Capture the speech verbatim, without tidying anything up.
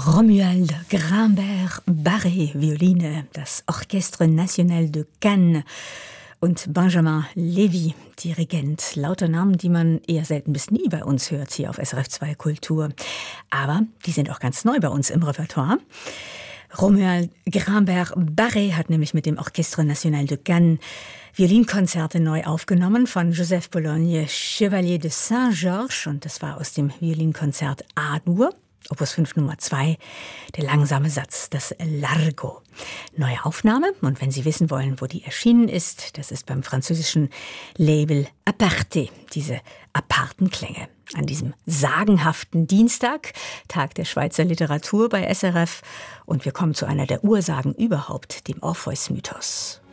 Romuald Grimbert-Barré, Violine, das Orchestre National de Cannes und Benjamin Levy, Dirigent. Lauter Namen, die man eher selten bis nie bei uns hört, hier auf S R F zwei Kultur. Aber die sind auch ganz neu bei uns im Repertoire. Romuald Grimbert-Barré hat nämlich mit dem Orchestre National de Cannes Violinkonzerte neu aufgenommen von Joseph Bologne, Chevalier de Saint-Georges. Und das war aus dem Violinkonzert A-Dur. Opus fünf Nummer zwei, der langsame Satz, das Largo. Neue Aufnahme, und wenn Sie wissen wollen, wo die erschienen ist, das ist beim französischen Label Aparté, diese aparten Klänge. An diesem sagenhaften Dienstag, Tag der Schweizer Literatur bei S R F, und wir kommen zu einer der Ursagen überhaupt, dem Orpheus-Mythos.